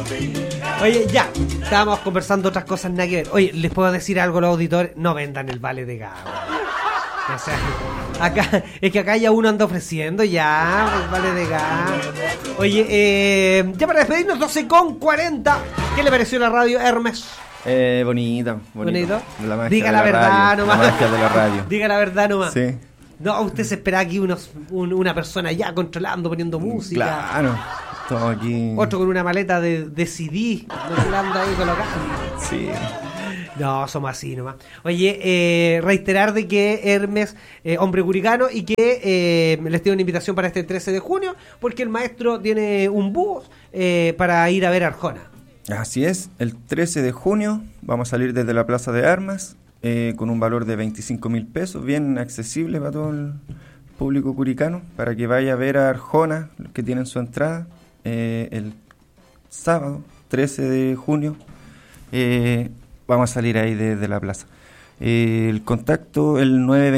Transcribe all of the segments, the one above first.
Oye, ya, estábamos conversando otras cosas nada que ver. Oye, les puedo decir algo a los auditores, no vendan el vale de gas. O sea, acá, es que acá ya uno anda ofreciendo ya, el vale de gas. Oye, ya para despedirnos, 12:40. ¿Qué le pareció la radio, Hermes? Bonito. La magia diga la verdad radio, nomás. La magia de la radio. Diga la verdad nomás. Sí. No, usted se espera aquí una persona ya controlando, poniendo música. Claro. Todo aquí. Otro con una maleta de CD, controlando ahí colocando. Sí. No, somos así nomás. Oye, reiterar de que Hermes, hombre curicano, y que les tengo una invitación para este 13 de junio, porque el maestro tiene un bus para ir a ver Arjona. Así es, el 13 de junio vamos a salir desde la Plaza de Armas con un valor de 25.000 pesos, bien accesible para todo el público curicano, para que vaya a ver a Arjona, los que tienen su entrada, el sábado 13 de junio. Vamos a salir ahí desde la plaza. El contacto, el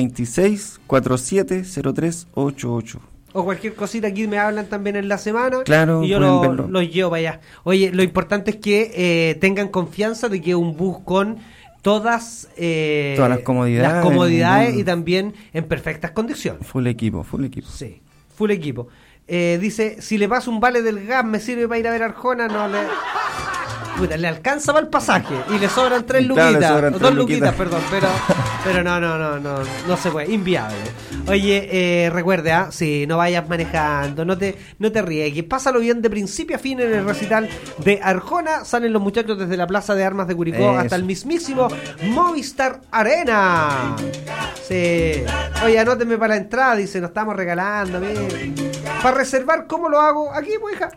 926-470388. O cualquier cosita, aquí me hablan también en la semana. Claro, y yo los llevo para allá. Oye, lo importante es que tengan confianza de que es un bus con todas las comodidades y también en perfectas condiciones. Full equipo. Sí, full equipo. Dice, si le paso un vale del gas, ¿me sirve para ir a ver Arjona? No le... Puta, le alcanza para el pasaje y le sobran 3 luquitas, 2 luquitas, perdón, pero no se puede, inviable. Oye, recuerde, si no vayas manejando, no te riegues, pásalo bien de principio a fin en el recital de Arjona. Salen los muchachos desde la Plaza de Armas de Curicó hasta el mismísimo Movistar Arena. Sí. Oye, anótenme para la entrada, dice, nos estamos regalando, bien. Para reservar, ¿cómo lo hago? Aquí, pues, hija.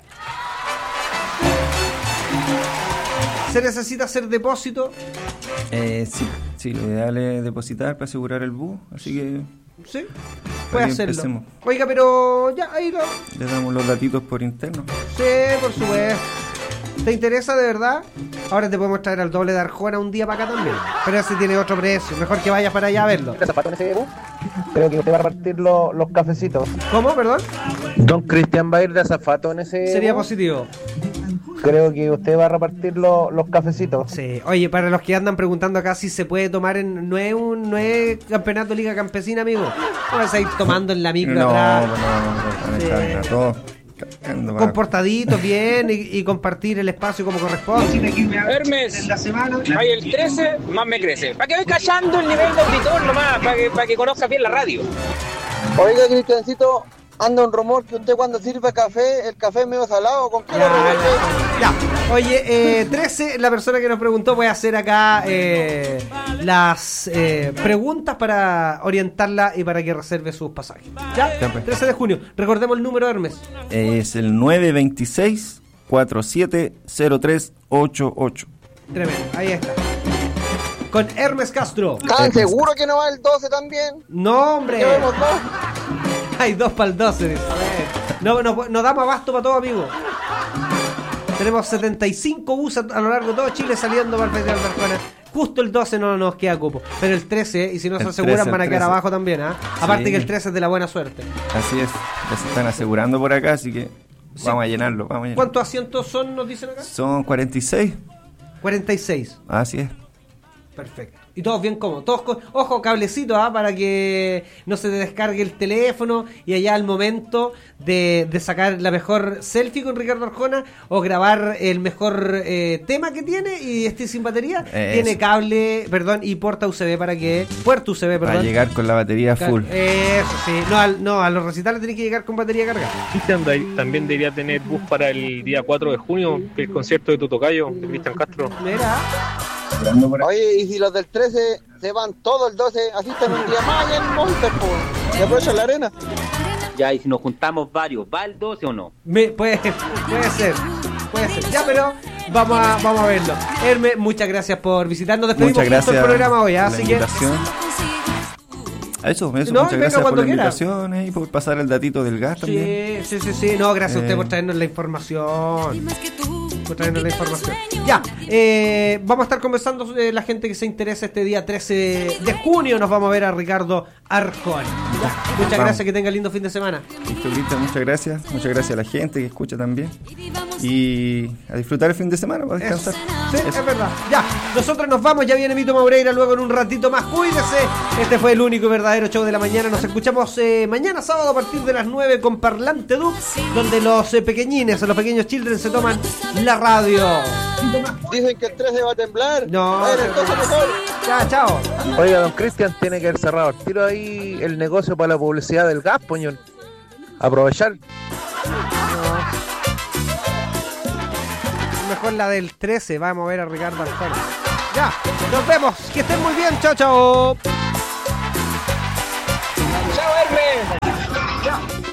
¿Se necesita hacer depósito? Sí, lo ideal es depositar para asegurar el bus, así que... Sí, puede hacerlo. Empecemos. Oiga, pero ya, ahí lo... Le damos los datitos por interno. Sí, por supuesto. ¿Te interesa de verdad? Ahora te podemos traer al doble de Arjona un día para acá también. Pero ese tiene otro precio, mejor que vayas para allá a verlo. Creo que usted va a repartir los cafecitos. ¿Cómo, perdón? Don Cristian va a ir de azafato en ese... Sería positivo. Creo que usted va a repartir los cafecitos. Sí, oye, para los que andan preguntando acá si se puede tomar no es campeonato Liga Campesina, amigo. No vas a ir tomando en la micro atrás. No. Comportaditos bien y compartir el espacio como corresponde. Hermes, hay el 13, más me crece. Para que vaya callando el nivel de auditor nomás, para que conozca bien la radio. Oiga, Cristiancito, anda un rumor que usted cuando sirve café, el café es medio salado, ¿con qué lo revuelve? Ya. Oye, 13, la persona que nos preguntó, voy a hacer acá las preguntas para orientarla y para que reserve sus pasajes. ¿Ya? 13 de junio. Recordemos el número, Hermes. Es el 926-470388. Tremendo, ahí está. Con Hermes Castro. ¿Están seguros que no va el 12 también? No, hombre. ¿Llevemos 2? Hay 2 para el 12. No damos abasto para todo, amigo. Tenemos 75 buses a lo largo de todo Chile saliendo para el Festival de Arjona. Justo el 12 no nos queda cupo. Pero el 13, y si no se aseguran, van a quedar abajo también. Aparte que el 13 es de la buena suerte. Así es. Ya se están asegurando por acá, así que vamos a llenarlo. ¿Cuántos asientos son, nos dicen acá? Son 46. 46. Así es. Perfecto. Y todos bien cómodos. Todos ojo, cablecito, para que no se te descargue el teléfono y allá al momento de sacar la mejor selfie con Ricardo Arjona o grabar el mejor tema que tiene y esté sin batería, tiene cable, y puerto USB para Para llegar con la batería full. Eso sí. No, a los recitales tenés que llegar con batería cargada. Cristian también debería tener bus para el día 4 de junio, que es el concierto de tu tocayo, de Cristian Castro. Mira. Oye, y si los del 13 se van todo el 12, asisten un día más allá en Monster, y aprovechan la arena. Ya, y si nos juntamos varios, ¿va el 12 o no? Puede ser. Ya, pero vamos a verlo. Hermes, muchas gracias por visitarnos. Despedimos muchas gracias el programa hoy, así que... Eso, muchas gracias por la invitación y por pasar el datito del gas también. Sí. No, gracias a usted por traernos la información. traernos la información. Ya, vamos a estar conversando la gente que se interesa este día 13 de junio. Nos vamos a ver a Ricardo Arjona. Muchas gracias, que tenga lindo fin de semana. Listo, muchas gracias. Muchas gracias a la gente que escucha también. Y a disfrutar el fin de semana para descansar. Sí, es verdad. Ya, nosotros nos vamos. Ya viene Mito Maureira luego en un ratito más. Cuídese. Este fue el único y verdadero show de la mañana. Nos escuchamos mañana sábado a partir de las 9 con Parlante Duc, donde los pequeñines, los pequeños children se toman la radio. Dicen que el 13 va a temblar. No. Entonces mejor. Ya, chao. Oiga, don Cristian, tiene que haber cerrado el tiro ahí el negocio para la publicidad del gas, poñón. Aprovechar. Mejor la del 13. Vamos a ver a Ricardo Arjona. Ya, nos vemos. Que estén muy bien. Chao, chao. Chao, Hermes. Chao.